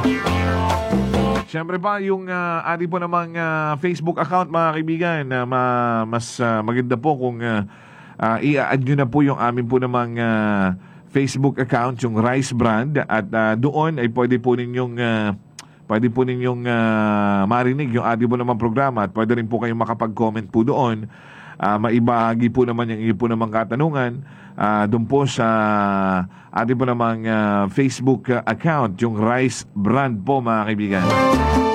Siyempre pa, yung ating po namang Facebook account, mga kaibigan, na mas maganda po kung i-add nyo na po yung amin po namang Facebook account, yung Rice Brand, at doon ay pwede po ninyong marinig yung ating po namang programa at pwede rin po kayong makapag-comment po doon. Maibahagi po naman yung iyo po namang katanungan doon po sa ating po namang Facebook account, yung Rice Brand po, mga kaibigan.